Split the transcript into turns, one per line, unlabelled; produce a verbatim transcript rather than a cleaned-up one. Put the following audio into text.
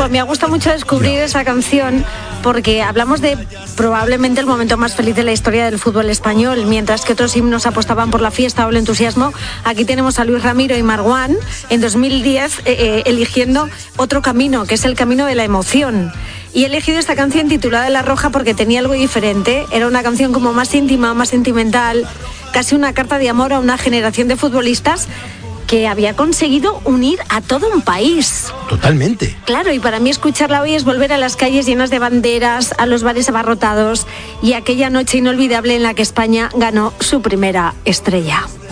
Pues me ha gustado mucho descubrir esa canción porque hablamos de probablemente el momento más feliz de la historia del fútbol español, mientras que otros himnos apostaban por la fiesta o el entusiasmo. Aquí tenemos a Luis Ramiro y Marwan en dos mil diez eh, eh, eligiendo otro camino, que es el camino de la emoción. Y he elegido esta canción titulada La Roja porque tenía algo diferente. Era una canción como más íntima, más sentimental, casi una carta de amor a una generación de futbolistas que había conseguido unir a todo un país.
Totalmente.
Claro, y para mí escucharla hoy es volver a las calles llenas de banderas, a los bares abarrotados y aquella noche inolvidable en la que España ganó su primera estrella.